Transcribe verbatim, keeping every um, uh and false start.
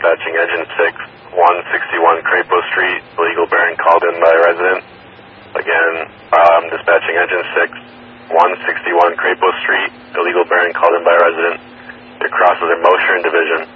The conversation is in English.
dispatching engine six, one sixty-one Crapo Street, illegal bearing called in by a resident. Again, um, dispatching engine six, one sixty-one Crapo Street, illegal bearing called in by a resident. Your cross is in motion division.